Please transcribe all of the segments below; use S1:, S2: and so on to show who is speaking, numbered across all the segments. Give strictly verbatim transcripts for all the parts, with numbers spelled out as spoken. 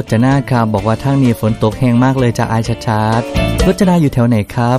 S1: จนาครับบอกว่าทางนี้ฝนตกแห้งมากเลยจะอายชัดๆรจนาอยู่แถวไหนครับ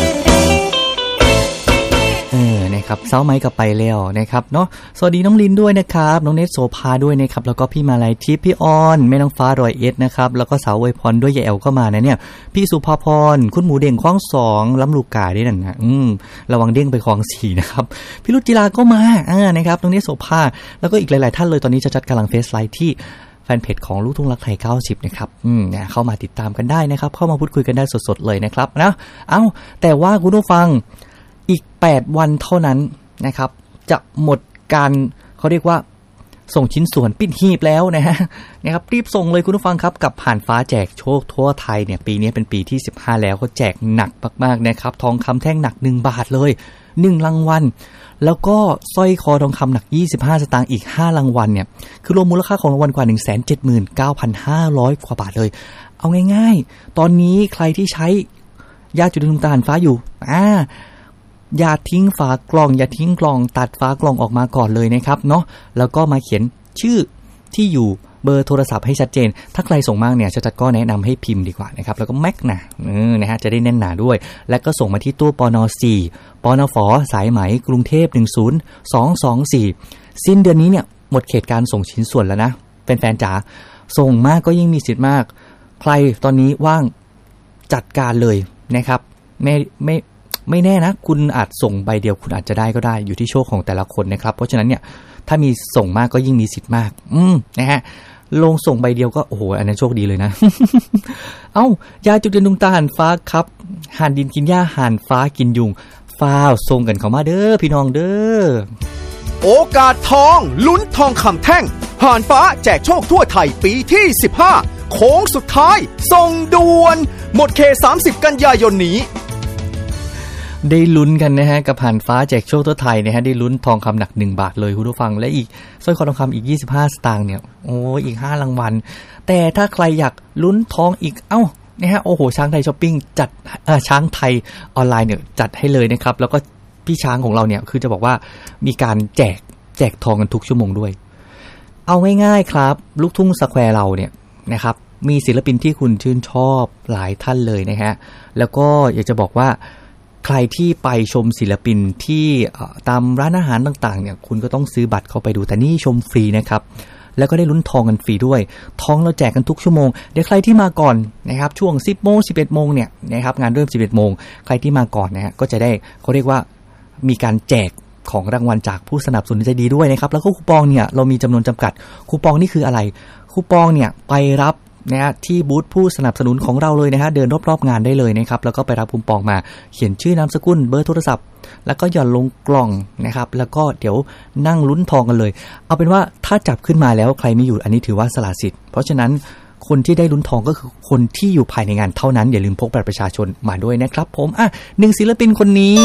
S1: เออนะครับเซาไม้กับไปแล้วนะครับเนาะสวัสดีน้องลินด้วยนะครับน้องเนตโสภาด้วยนะครับแล้วก็พี่มาลัยทิพย์พี่ออนแม่น้องฟ้ารอยเอสนะครับแล้วก็สาวอวยพรด้วยยายแอลก็มานะเนี่ยพี่สุภาพรคุณหมูเด้งคลองสองล้ำลูกกาด้วยนั่นนะอืมระวังเด้งไปคลองสี่นะครับพี่รุจิราก็มาอ่านะครับน้องเนตโสภาแล้วก็อีกหลายๆท่านเลยตอนนี้จะจัดกำลังเฟซไลฟ์ที่แฟนเพจของลูกทุ่งรักไทยเก้าสิบนะครับอืมเนี่ยเข้ามาติดตามกันได้นะครับเข้ามาพูดคุยกันได้สดๆเลยนะครับนะเอ้าแต่ว่าคุณผู้ฟังอีกแปดวันเท่านั้นนะครับจะหมดการเขาเรียกว่าส่งชิ้นส่วนปิดหีบแล้วนะฮะนะครับรีบส่งเลยคุณผู้ฟังครับกับผ่านฟ้าแจกโชคทั่วไทยเนี่ยปีนี้เป็นปีที่สิบห้าแล้วก็แจกหนักมากๆนะครับทองคำแท่งหนักหนึ่งบาทเลยหนึ่งรางวัลแล้วก็สร้อยคอทองคำหนักยี่สิบห้าสตางค์อีกห้ารางวัลเนี่ยคือรวมมูลค่าของรางวัลกว่า หนึ่งแสนเจ็ดหมื่นเก้าพันห้าร้อย กว่าบาทเลยเอาง่ายๆตอนนี้ใครที่ใช้ยาจุดด่างน้ำตาลฟ้าอยู่อ่าอย่าทิ้งฝากล่องอย่าทิ้งกล่องตัดฝากล่องออกมาก่อนเลยนะครับเนาะแล้วก็มาเขียนชื่อที่อยู่เบอร์โทรศัพท์ให้ชัดเจนถ้าใครส่งมากเนี่ยจัดก็แนะนำให้พิมพ์ดีกว่านะครับแล้วก็แม็กนะเออนะฮะจะได้แน่นหนาด้วยแล้วก็ส่งมาที่ตู้ปนสี่ปนฝสายไหมกรุงเทพหนึ่งศูนย์สองสองสี่สิ้นเดือนนี้เนี่ยหมดเขตการส่งชิ้นส่วนแล้วนะแฟนๆจ๋าส่งมากก็ยิ่งมีสิทธิ์มากใครตอนนี้ว่างจัดการเลยนะครับไม่ไม่ไม่แน่นะคุณอาจส่งใบเดียวคุณอาจจะได้ก็ได้อยู่ที่โชคของแต่ละคนนะครับเพราะฉะนั้นเนี่ยถ้ามีส่งมากก็ยิ่งมีสิทธิ์มากอืมนะฮะลงส่งใบเดียวก็โอ้โหอันนั้นโชคดีเลยนะ เอ้ายาจุดเด่นดวงตาห่านฟ้าครับห่านดินกินหญ้าห่านฟ้ากินยุงฟ้าวส่งกันเข้ามาเด้อพี่น้องเด้อ
S2: โอกาสทองลุ้นทองคำแท่งห่านฟ้าแจกโชคทั่วไทยปีที่สิบห้าโค้งสุดท้ายส่งด่วนหมดเขตสามสิบกันยายนนี้
S1: ได้ลุ้นกันนะฮะกับผ่านฟ้าแจกโชคทั่วไทยนะฮะได้ลุ้นทองคำหนักหนึ่งบาทเลยคุณผู้ฟังและอีกสร้อยคอทองคำอีกยี่สิบห้าสตางค์เนี่ยโอ้อีกห้ารางวัลแต่ถ้าใครอยากลุ้นทองอีกเอ้านะฮะโอ้โหช้างไทยช้อปปิ้งจัดเอ่อช้างไทยออนไลน์เนี่ยจัดให้เลยนะครับแล้วก็พี่ช้างของเราเนี่ยคือจะบอกว่ามีการแจกแจกทองกันทุกชั่วโมงด้วยเอาง่ายๆครับลูกทุ่งสแควร์เราเนี่ยนะครับมีศิลปินที่คุณชื่นชอบหลายท่านเลยนะฮะแล้วก็อยากจะบอกว่าใครที่ไปชมศิลปินที่ตามร้านอาหารต่างๆเนี่ยคุณก็ต้องซื้อบัตรเข้าไปดูแต่นี่ชมฟรีนะครับแล้วก็ได้ลุ้นทองกันฟรีด้วยทองเราแจกกันทุกชั่วโมงเดี๋ยวใครที่มาก่อนนะครับช่วง สิบโมง สิบเอ็ดโมงเนี่ยนะครับงานเริ่ม สิบเอ็ดโมงใครที่มาก่อนนะฮะก็จะได้เขาเรียกว่ามีการแจกของรางวัลจากผู้สนับสนุนใจดีด้วยนะครับแล้วก็คูปองเนี่ยเรามีจำนวนจำกัดคูปองนี่คืออะไรคูปองเนี่ยไปรับนะฮะที่บูธผู้สนับสนุนของเราเลยนะฮะเดินรอบๆงานได้เลยนะครับแล้วก็ไปรับคูปองมาเขียนชื่อนามสกุลเบอร์โทรศัพท์แล้วก็หย่อนลงกล่องนะครับแล้วก็เดี๋ยวนั่งลุ้นทองกันเลยเอาเป็นว่าถ้าจับขึ้นมาแล้วใครไม่อยู่อันนี้ถือว่าสละสิทธิ์เพราะฉะนั้นคนที่ได้ลุ้นทองก็คือคนที่อยู่ภายในงานเท่านั้นอย่าลืมพกบัตรประชาชนมาด้วยนะครับผมอ่ะหนึ่งศิลปินคนนี้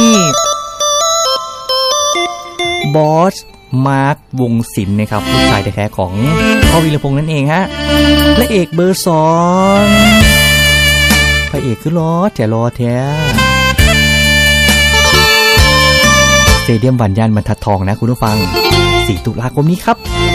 S1: บอสมาร์ควงศิลป์นะครับลูกชายแท้ๆของพ่อวีรพงษ์นั่นเองฮะพระเอกเบอร์สองพระเอกคือรอแต่รอแท้สเตเดียมวันย่านบรรทัดทองนะคุณผู้ฟังสี่ตุลาคมนี้ครับ